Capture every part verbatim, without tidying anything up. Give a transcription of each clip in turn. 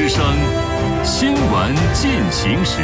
之声新闻进行时。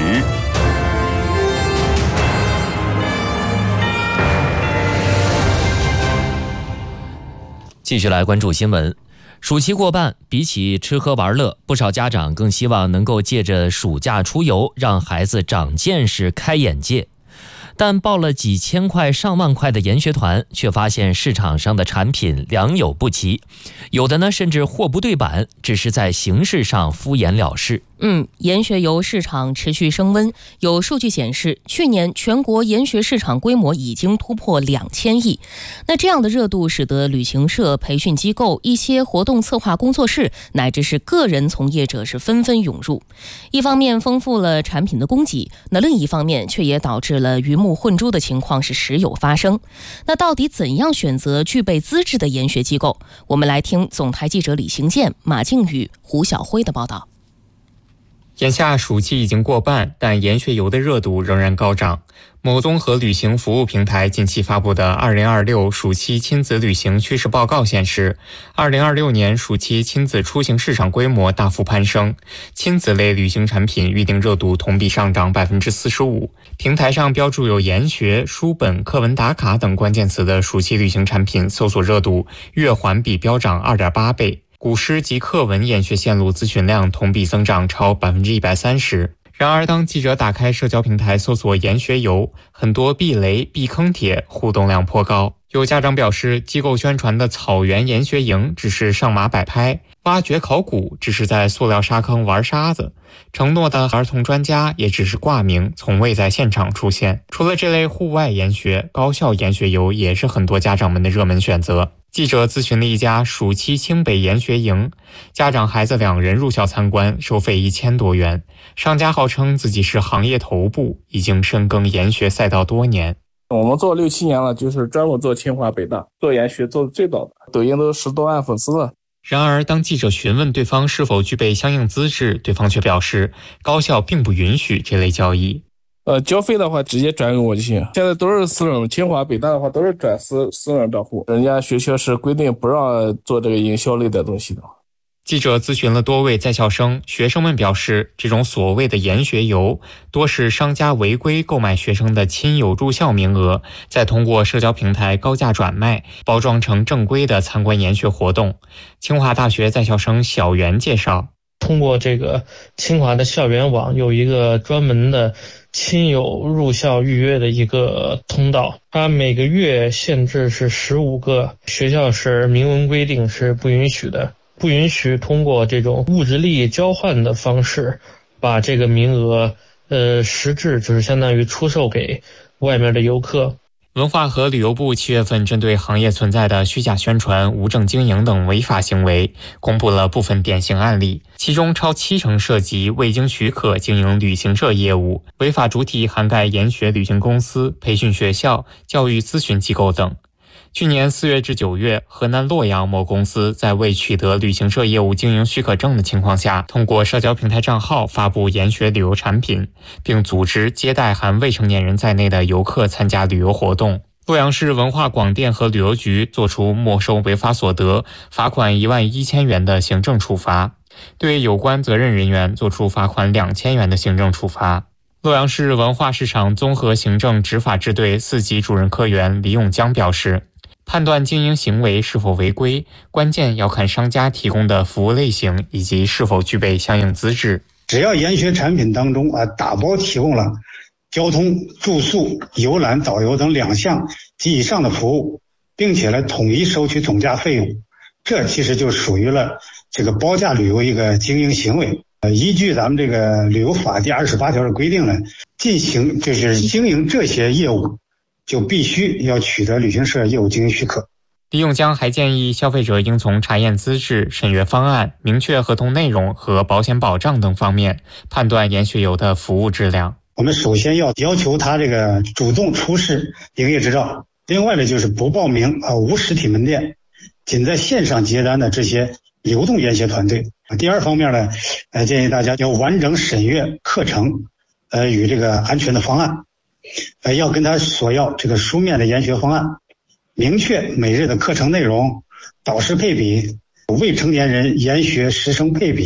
继续来关注新闻。暑期过半，比起吃喝玩乐，不少家长更希望能够借着暑假出游，让孩子长见识、开眼界。但报了几千块、上万块的研学团，却发现市场上的产品良莠不齐，有的呢甚至货不对版，只是在形式上敷衍了事。 嗯，研学游市场持续升温。有数据显示，去年全国研学市场规模已经突破两千亿。那这样的热度使得旅行社、培训机构、一些活动策划工作室乃至是个人从业者是纷纷涌入。一方面丰富了产品的供给，那另一方面却也导致了鱼目混珠的情况是时有发生。那到底怎样选择具备资质的研学机构？我们来听总台记者李行健、马靖宇、胡晓辉的报道。 眼下暑期已经过半，但研学游的热度仍然高涨。某综合旅行服务平台近期发布的二零二六暑期亲子旅行趋势报告显示，二零二六年暑期亲子出行市场规模大幅攀升，亲子类旅行产品预订热度同比上涨 百分之四十五。 平台上标注有研学、书本、课文打卡等关键词的暑期旅行产品搜索热度月环比飙涨 二点八倍。古诗及课文研学线路咨询量同比增长超 百分之一百三十。 然而当记者打开社交平台搜索研学游，很多避雷避坑帖互动量颇高。有家长表示，机构宣传的草原研学营只是上马摆拍，挖掘考古只是在塑料沙坑玩沙子，承诺的儿童专家也只是挂名，从未在现场出现。除了这类户外研学，高校研学游也是很多家长们的热门选择。记者咨询了一家暑期清北研学营，家长孩子两人入校参观，收费一千多元。商家号称自己是行业头部，已经深耕研学赛道多年。 我们做六七年了，就是专门做清华北大，做研学做的最早的，抖音都十多万粉丝了。 然而当记者询问对方是否具备相应资质，对方却表示高校并不允许这类交易。 呃，交费的话直接转给我就行。现在都是私人，清华北大的话都是转私私人账户，人家学校是规定不让做这个营销类的东西的。 记者咨询了多位在校生，学生们表示，这种所谓的研学游多是商家违规购买学生的亲友入校名额，再通过社交平台高价转卖，包装成正规的参观研学活动。清华大学在校生小袁介绍， 通过这个清华的校园网有一个专门的亲友入校预约的一个通道，它每个月限制是十五个，学校是明文规定是不允许的，不允许通过这种物质利益交换的方式把这个名额呃实质就是相当于出售给外面的游客。 文化和旅游部七月份针对行业存在的虚假宣传、无证经营等违法行为，公布了部分典型案例，其中超七成涉及未经许可经营旅行社业务，违法主体涵盖研学旅行公司、培训学校、教育咨询机构等。去年四月至九月，河南洛阳某公司在未取得旅行社业务经营许可证的情况下，通过社交平台账号发布研学旅游产品，并组织接待含未成年人在内的游客参加旅游活动。洛阳市文化广电和旅游局作出没收违法所得、罚款一万一千元的行政处罚，对有关责任人员作出罚款两千元的行政处罚。洛阳市文化市场综合行政执法支队四级主任科员李永江表示，判断经营行为是否违规，关键要看商家提供的服务类型以及是否具备相应资质。 只要研学产品当中啊打包提供了交通、住宿、游览、导游等两项及以上的服务，并且呢统一收取总价费用，这其实就属于了这个包价旅游一个经营行为。呃，依据咱们这个旅游法第二十八条的规定呢，进行就是经营这些业务，就必须要取得旅行社业务经营许可。 李永江还建议消费者应从查验资质、审阅方案、明确合同内容和保险保障等方面判断研学游的服务质量。 我们首先要要求他这个主动出示营业执照，另外呢就是不报名啊无实体门店，仅在线上接单的这些流动研学团队。第二方面呢，呃，建议大家要完整审阅课程，呃，与这个安全的方案，呃，要跟他索要这个书面的研学方案，明确每日的课程内容、导师配比、未成年人研学师生配比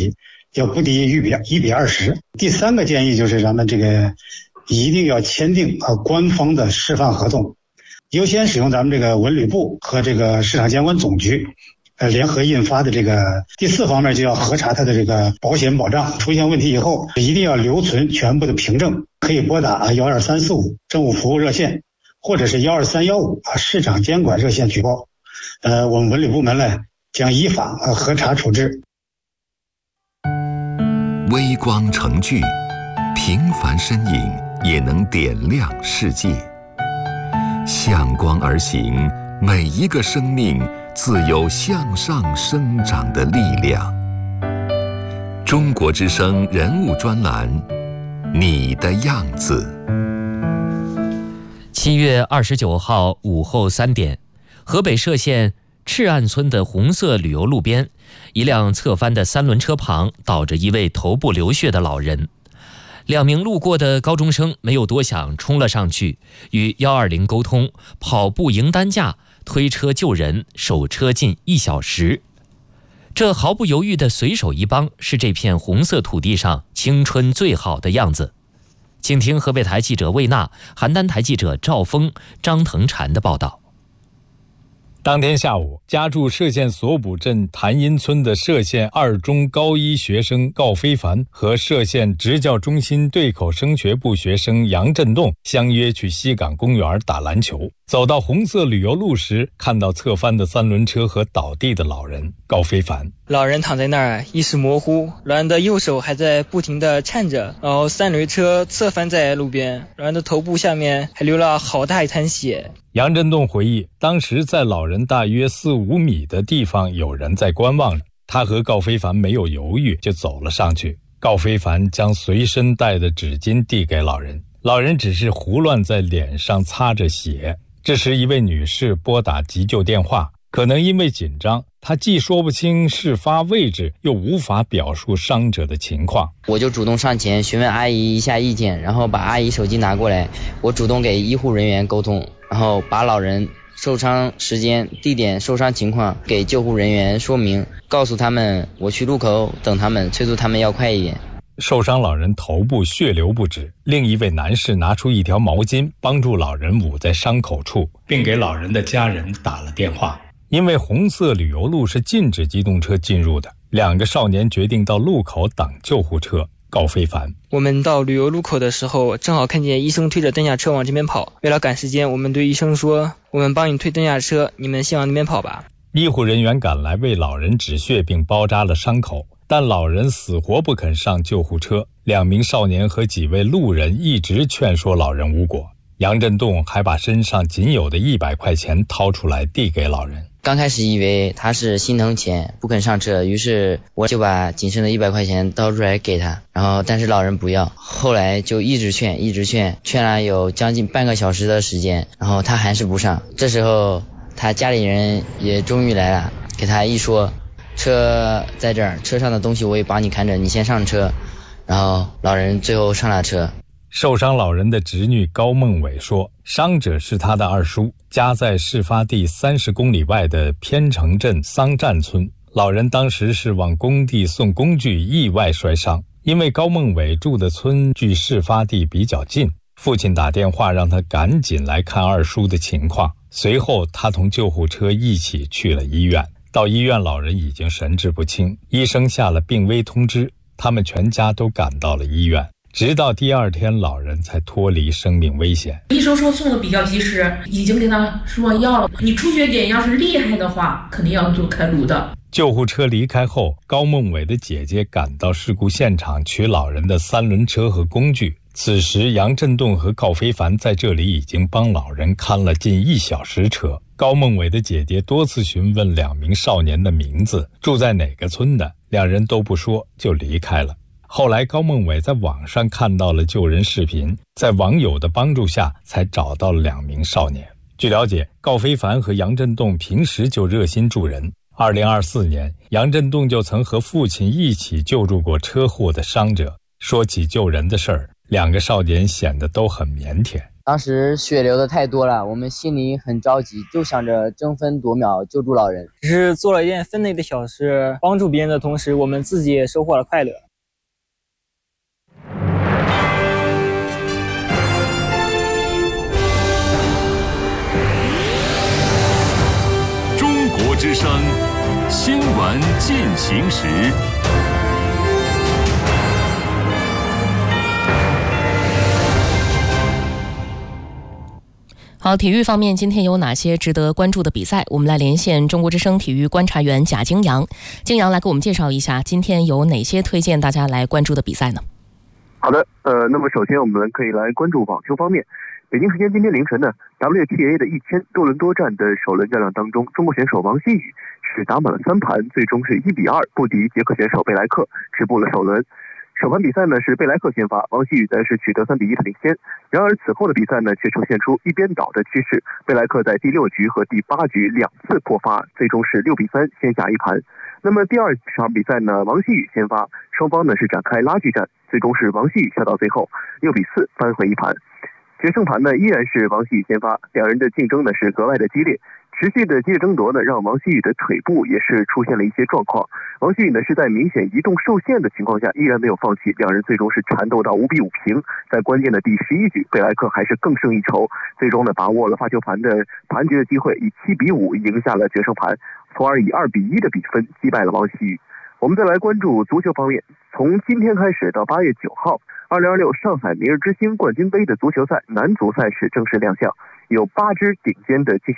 要不低于一比二十。第三个建议就是咱们这个一定要签订啊官方的示范合同，优先使用咱们这个文旅部和这个市场监管总局呃联合印发的这个。第四方面就要核查它的这个保险保障，出现问题以后一定要留存全部的凭证，可以拨打啊幺二三四五政务服务热线，或者是幺二三幺五啊市场监管热线举报。呃，我们文旅部门呢将依法啊核查处置。 微光成炬，平凡身影也能点亮世界。向光而行，每一个生命自有向上生长的力量。中国之声人物专栏，你的样子。 七月二十九号午后三点，河北涉县赤岸村的红色旅游路边，一辆侧翻的三轮车旁倒着一位头部流血的老人。两名路过的高中生没有多想，冲了上去，与一二零沟通，跑步迎担架，推车救人，守车近一小时。这毫不犹豫的随手一帮，是这片红色土地上青春最好的样子。请听河北台记者魏娜、邯郸台记者赵峰、张腾禅的报道。 当天下午，家住涉县索卜镇潭阴村的涉县二中高一学生告非凡和涉县职教中心对口升学部学生杨振栋相约去西港公园打篮球。走到红色旅游路时，看到侧翻的三轮车和倒地的老人告非凡。 老人躺在那儿，意识模糊，老人的右手还在不停地颤着，然后三轮车侧翻在路边，老人的头部下面还流了好大一滩血。 杨振栋回忆，当时在老人大约四五米的地方有人在观望着，他和告非凡没有犹豫就走了上去。告非凡将随身带的纸巾递给老人，老人只是胡乱在脸上擦着血。这时一位女士拨打急救电话，可能因为紧张，她既说不清事发位置，又无法表述伤者的情况。 我就主动上前询问阿姨一下意见，然后把阿姨手机拿过来，我主动给医护人员沟通，然后把老人受伤时间、地点、受伤情况给救护人员说明，告诉他们我去路口等他们，催促他们要快一点。 受伤老人头部血流不止，另一位男士拿出一条毛巾帮助老人捂在伤口处，并给老人的家人打了电话。因为红色旅游路是禁止机动车进入的，两个少年决定到路口等救护车。告非凡， 我们到旅游路口的时候，正好看见医生推着担架车往这边跑，为了赶时间，我们对医生说，我们帮你推担架车，你们先往那边跑吧。 医护人员赶来为老人止血并包扎了伤口，但老人死活不肯上救护车，两名少年和几位路人一直劝说老人无果。杨振栋还把身上仅有的一百块钱掏出来递给老人。 刚开始以为他是心疼钱不肯上车，于是我就把仅剩的一百块钱掏出来给他，然后但是老人不要，后来就一直劝一直劝，劝了有将近半个小时的时间，然后他还是不上。这时候他家里人也终于来了，给他一说，车在这儿，车上的东西我也帮你看着，你先上车。然后老人最后上了车。 受伤老人的侄女高梦伟说，伤者是他的二叔，家在事发地三十公里外的偏城镇桑站村。老人当时是往工地送工具，意外摔伤。因为高梦伟住的村距事发地比较近，父亲打电话让他赶紧来看二叔的情况。随后他同救护车一起去了医院。到医院，老人已经神志不清，医生下了病危通知，他们全家都赶到了医院。直到第二天，老人才脱离生命危险。 医生说送的比较及时，已经给他输上药了。你出血点要是厉害的话，肯定要做开颅的。 救护车离开后，高梦伟的姐姐赶到事故现场取老人的三轮车和工具。此时，杨振栋和告非凡在这里已经帮老人看了近一小时车。高梦伟的姐姐多次询问两名少年的名字，住在哪个村的，两人都不说，就离开了。后来高梦伟在网上看到了救人视频，在网友的帮助下才找到了两名少年。据了解，告非凡和杨振栋平时就热心助人。二零二四年，杨振栋就曾和父亲一起救助过车祸的伤者。说起救人的事儿，两个少年显得都很腼腆。 当时血流的太多了，我们心里很着急，就想着争分夺秒救助老人。 只是做了一件分内的小事，帮助别人的同时，我们自己也收获了快乐。 之声新闻进行时。 好，体育方面今天有哪些值得关注的比赛？我们来连线中国之声体育观察员贾京阳。京阳来给我们介绍一下，今天有哪些推荐大家来关注的比赛呢？ 好的，呃，那么首先我们可以来关注网球方面。北京时间今天凌晨呢 ，W T A 的一千多伦多站的首轮较量当中，中国选手王希雨是打满了三盘，最终是一比二不敌捷克选手贝莱克，止步了首轮。首盘比赛呢是贝莱克先发，王希雨则是取得三比一的领先。然而此后的比赛呢却呈现出一边倒的趋势，贝莱克在第六局和第八局两次破发，最终是六比三先下一盘。那么第二场比赛呢，王希雨先发，双方呢是展开拉锯战，最终是王希雨笑到最后六比四扳回一盘。决胜盘呢依然是王希雨先发，两人的竞争呢是格外的激烈。持续的激烈争夺呢，让王希雨的腿部也是出现了一些状况。王希雨呢是在明显移动受限的情况下，依然没有放弃，两人最终是缠斗到五比五平。在关键的第十一局，贝莱克还是更胜一筹，最终呢把握了发球盘的盘局的机会，以七比五赢下了决胜盘，从而以二比一的比分击败了王希雨。我们再来关注足球方面，从今天开始到八月九号，二零二六上海明日之星冠军杯的足球赛男足赛事正式亮相，有八支顶尖的精